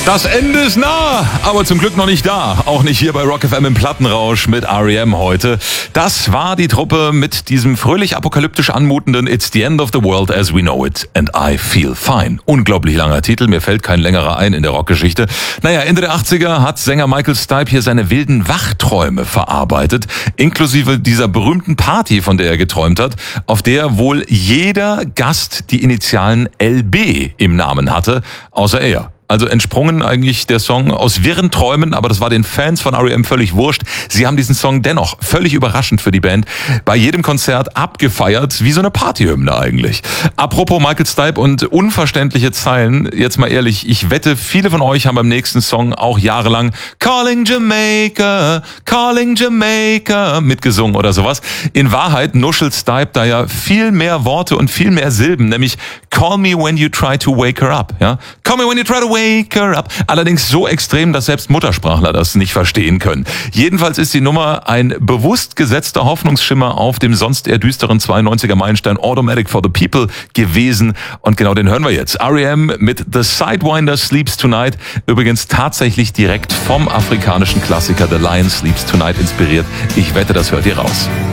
Das Ende ist nah, aber zum Glück noch nicht da. Auch nicht hier bei Rock FM im Plattenrausch mit R.E.M. heute. Das war die Truppe mit diesem fröhlich apokalyptisch anmutenden It's the End of the World as we know it and I feel fine. Unglaublich langer Titel, mir fällt kein längerer ein in der Rockgeschichte. Naja, Ende der 80er hat Sänger Michael Stipe hier seine wilden Wachträume verarbeitet, inklusive dieser berühmten Party, von der er geträumt hat, auf der wohl jeder Gast die Initialen LB im Namen hatte, außer er. Also entsprungen eigentlich der Song aus wirren Träumen, aber das war den Fans von R.E.M. völlig wurscht. Sie haben diesen Song dennoch völlig überraschend für die Band bei jedem Konzert abgefeiert, wie so eine Partyhymne eigentlich. Apropos Michael Stipe und unverständliche Zeilen, jetzt mal ehrlich, ich wette, viele von euch haben beim nächsten Song auch jahrelang Calling Jamaica mitgesungen oder sowas. In Wahrheit nuschelt Stipe da ja viel mehr Worte und viel mehr Silben, nämlich Call me when you try to wake her up. Ja? Call me when you try to wake her up. Allerdings so extrem, dass selbst Muttersprachler das nicht verstehen können. Jedenfalls ist die Nummer ein bewusst gesetzter Hoffnungsschimmer auf dem sonst eher düsteren 92er Meilenstein Automatic for the People gewesen. Und genau den hören wir jetzt. R.E.M. mit The Sidewinder Sleeps Tonight. Übrigens tatsächlich direkt vom afrikanischen Klassiker The Lion Sleeps Tonight inspiriert. Ich wette, das hört ihr raus.